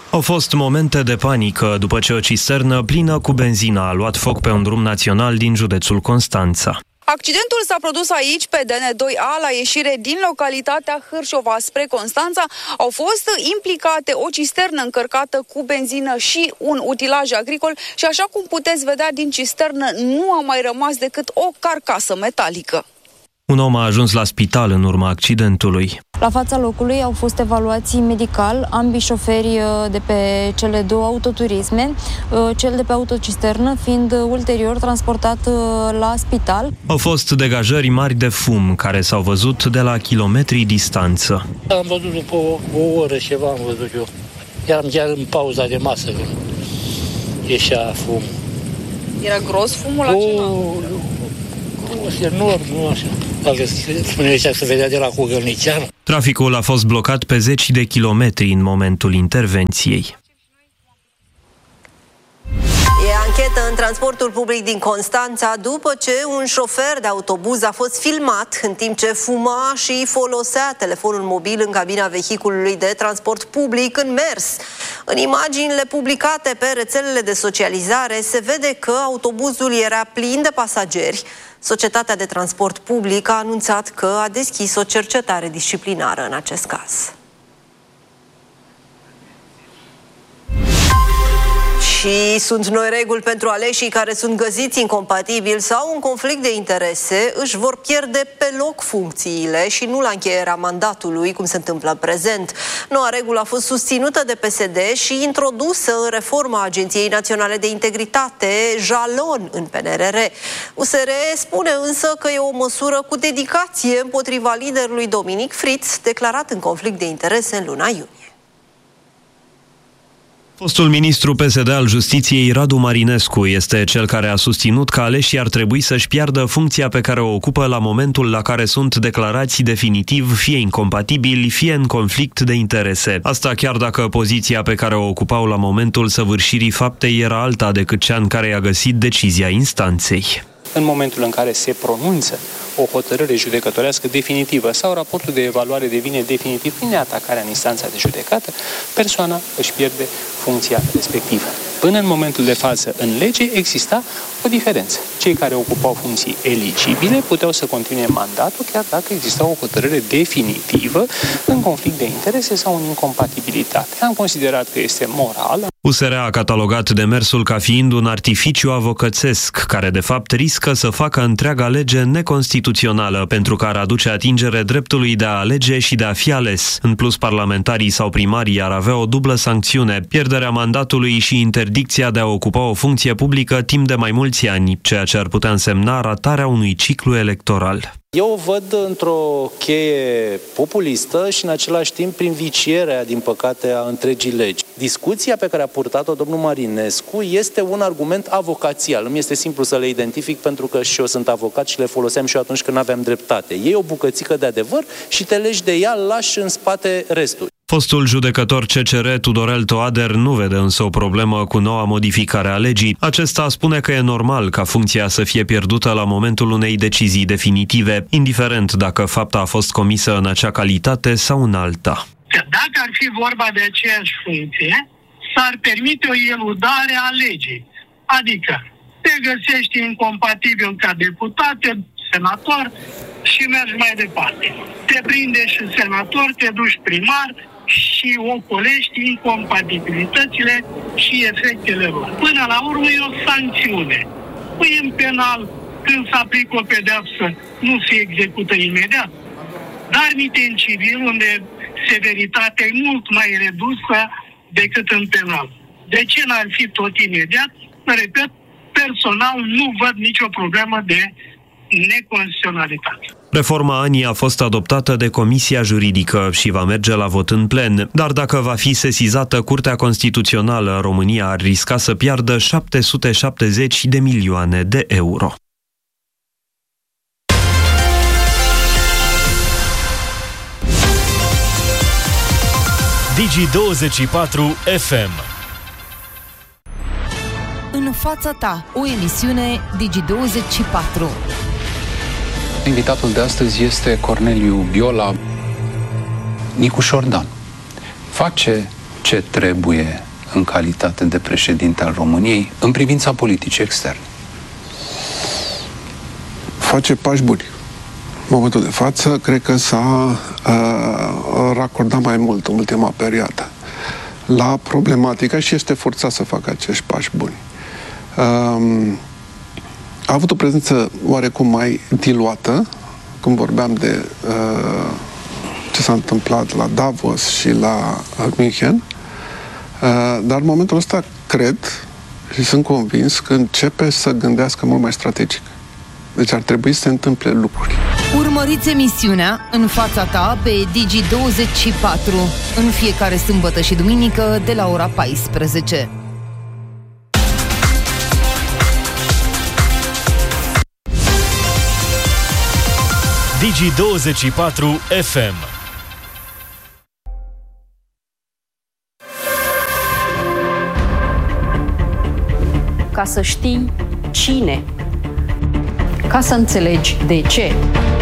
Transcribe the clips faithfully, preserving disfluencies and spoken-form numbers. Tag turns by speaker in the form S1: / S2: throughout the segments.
S1: Au fost momente de panică după ce o cisternă plină cu benzină a luat foc pe un drum național din județul Constanța.
S2: Accidentul s-a produs aici, pe D N doi A, la ieșire din localitatea Hârșova spre Constanța. Au fost implicate o cisternă încărcată cu benzină și un utilaj agricol și, așa cum puteți vedea, din cisternă nu a mai rămas decât o carcasă metalică.
S1: Un om a ajuns la spital în urma accidentului.
S3: La fața locului au fost evaluați medical ambii șoferi de pe cele două autoturisme, cel de pe autocisternă fiind ulterior transportat la spital.
S1: Au fost degajări mari de fum care s-au văzut de la kilometri distanță.
S4: Am văzut după o, o oră ceva, am văzut eu. Eram chiar în pauza de masă când ieșea fum.
S2: Era gros fumul acela?
S4: Gros, enorm, nu așa. Dacă spune ăștia că se vedea de la Cugălnicianu.
S1: Traficul a fost blocat pe zeci de kilometri în momentul intervenției.
S5: E anchetă în transportul public din Constanța după ce un șofer de autobuz a fost filmat în timp ce fuma și folosea telefonul mobil în cabina vehiculului de transport public în mers. În imaginile publicate pe rețelele de socializare se vede că autobuzul era plin de pasageri. Societatea de transport public a anunțat că a deschis o cercetare disciplinară în acest caz. Și sunt noi reguli pentru aleșii care sunt găsiți incompatibili sau în conflict de interese, își vor pierde pe loc funcțiile și nu la încheierea mandatului, cum se întâmplă în prezent. Noua regulă a fost susținută de P S D și introdusă în reforma Agenției Naționale de Integritate, jalon în P N R R. U S R spune însă că e o măsură cu dedicație împotriva liderului Dominic Fritz, declarat în conflict de interese în luna iunie.
S1: Fostul ministru P S D al Justiției, Radu Marinescu, este cel care a susținut că aleșii ar trebui să-și piardă funcția pe care o ocupă la momentul la care sunt declarați definitiv fie incompatibili, fie în conflict de interese. Asta chiar dacă poziția pe care o ocupau la momentul săvârșirii faptei era alta decât cea în care i-a găsit decizia instanței.
S6: În momentul în care se pronunță o hotărâre judecătorească definitivă sau raportul de evaluare devine definitiv prin atacarea în instanța de judecată, persoana își pierde funcția respectivă. Până în momentul de față, în lege, exista o diferență. Cei care ocupau funcții eligibile puteau să continue mandatul chiar dacă exista o hotărâre definitivă în conflict de interese sau în incompatibilitate. Am considerat că este moral.
S1: U S R a catalogat demersul ca fiind un artificiu avocățesc, care de fapt riscă să facă întreaga lege neconstituțională, pentru că ar aduce atingere dreptului de a alege și de a fi ales. În plus, parlamentarii sau primarii ar avea o dublă sancțiune, pierderea mandatului și interdicția de a ocupa o funcție publică timp de mai mulți ani, ceea ce ar putea însemna ratarea unui ciclu electoral.
S7: Eu o văd într-o cheie populistă și în același timp prin vicierea, din păcate, a întregii legi. Discuția pe care a purtat-o domnul Marinescu este un argument avocațial. Îmi este simplu să le identific pentru că și eu sunt avocat și le foloseam și eu atunci când aveam dreptate. Iei o bucățică de adevăr și te legi de ea, lași în spate restul.
S1: Fostul judecător C C R Tudorel Toader nu vede însă o problemă cu noua modificare a legii. Acesta spune că e normal ca funcția să fie pierdută la momentul unei decizii definitive, indiferent dacă fapta a fost comisă în acea calitate sau în alta.
S8: Dacă ar fi vorba de aceeași funcție, s-ar permite o eludare a legii. Adică te găsești incompatibil ca deputat, senator și mergi mai departe. Te prinde și senator, te duci primar și ocolești incompatibilitățile și efectele lor. Până la urmă e o sancțiune. Păi în penal, când se aplică o pedeapsă, nu se execută imediat. Dar mite în civil, unde severitatea e mult mai redusă decât în penal. De ce n-ar fi tot imediat? Repet, personal nu văd nicio problemă de neconstituționalitate.
S1: Reforma A N I a fost adoptată de Comisia Juridică și va merge la vot în plen, dar dacă va fi sesizată Curtea Constituțională, România ar risca să piardă șapte sute șaptezeci de milioane de euro.
S9: Digi douăzeci și patru F M.
S10: În fața ta, o emisiune Digi douăzeci și patru.
S11: Invitatul de astăzi este Corneliu Biola, Nicu Șordan. Face ce trebuie în calitate de președinte al României în privința politicii externe?
S12: Face pași buni. În momentul de față, cred că s-a uh, racordat mai mult în ultima perioadă la problematica și este forțat să facă acești pași buni. Uh, a avut o prezență oarecum mai diluată, când vorbeam de uh, ce s-a întâmplat la Davos și la München, uh, dar în momentul ăsta cred și sunt convins că începe să gândească mult mai strategic. Deci ar trebui să se întâmple lucruri.
S10: Urmăriți emisiunea În fața ta pe Digi douăzeci și patru în fiecare sâmbătă și duminică de la ora paisprezece.
S9: Digi douăzeci și patru F M.
S13: Ca să știi cine, ca să înțelegi de ce,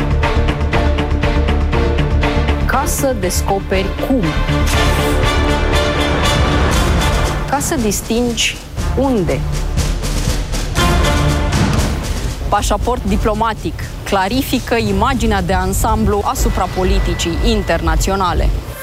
S13: ca să descoperi cum, ca să distingi unde. Pașaport diplomatic clarifică imaginea de ansamblu asupra politicii internaționale.